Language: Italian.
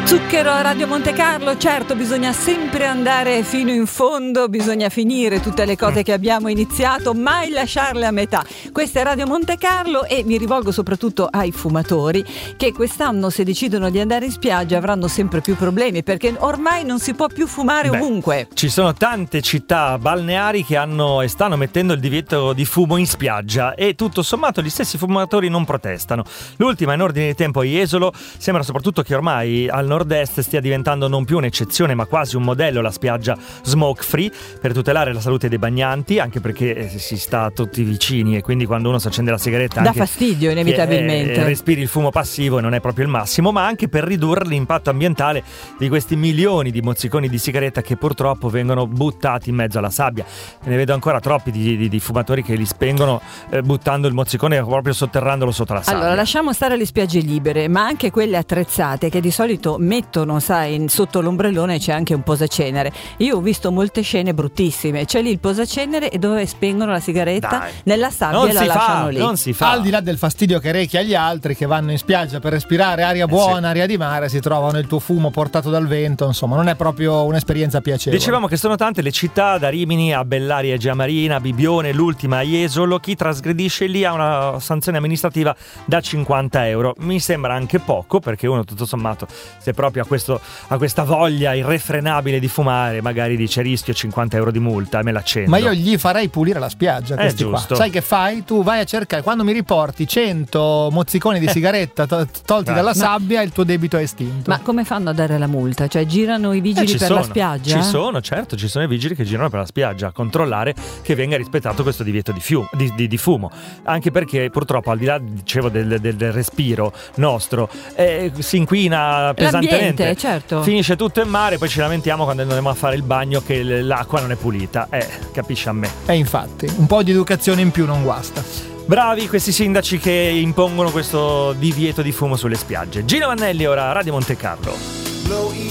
Zucchero a Radio Monte Carlo, certo bisogna sempre andare fino in fondo, bisogna finire tutte le cose che abbiamo iniziato, mai lasciarle a metà. Questa è Radio Monte Carlo e mi rivolgo soprattutto ai fumatori che quest'anno, se decidono di andare in spiaggia, avranno sempre più problemi perché ormai non si può più fumare ovunque. Ci sono tante città balneari che hanno e stanno mettendo il divieto di fumo in spiaggia e tutto sommato gli stessi fumatori non protestano. L'ultima in ordine di tempo a Jesolo, sembra soprattutto che ormai al nord-est stia diventando non più un'eccezione ma quasi un modello la spiaggia smoke free per tutelare la salute dei bagnanti, anche perché si sta tutti vicini e quindi quando uno si accende la sigaretta dà fastidio inevitabilmente, respiri il fumo passivo e non è proprio il massimo, ma anche per ridurre l'impatto ambientale di questi milioni di mozziconi di sigaretta che purtroppo vengono buttati in mezzo alla sabbia. Ne vedo ancora troppi di fumatori che li spengono buttando il mozzicone proprio sotterrandolo sotto la sabbia. Allora lasciamo stare le spiagge libere, ma anche quelle attrezzate che di solito mettono, sai, sotto l'ombrellone c'è anche un posacenere. Io ho visto molte scene bruttissime, c'è lì il posacenere e dove spengono la sigaretta nella sabbia non e la lasciano lì. Non si fa. Al di là del fastidio che rechi agli altri che vanno in spiaggia per respirare aria buona, aria di mare, si trovano il tuo fumo portato dal vento, insomma non è proprio un'esperienza piacevole. Dicevamo che sono tante le città, da Rimini a Bellaria e Giamarina, Bibione, l'ultima a Jesolo. Chi trasgredisce lì ha una sanzione amministrativa da 50 euro. Mi sembra anche poco, perché uno tutto sommato, se proprio ha questa voglia irrefrenabile di fumare, magari dice rischio 50 euro di multa e me l'accendo. Ma io gli farei pulire la spiaggia, questi giusto. qua. Sai che fai? Tu vai a cercare, quando mi riporti 100 mozziconi di sigaretta tolti dalla sabbia, il tuo debito è estinto. Ma come fanno a dare la multa? Cioè girano i vigili per la spiaggia? Ci sono i vigili che girano per la spiaggia a controllare che venga rispettato questo divieto di fumo, anche perché purtroppo al di là, dicevo, del respiro nostro, si inquina pesantemente, certo. Finisce tutto in mare, poi ci lamentiamo quando andiamo a fare il bagno che l'acqua non è pulita, capisci a me. Infatti, un po' di educazione in più non guasta. Bravi questi sindaci che impongono questo divieto di fumo sulle spiagge. Gino Vannelli ora, Radio Monte Carlo.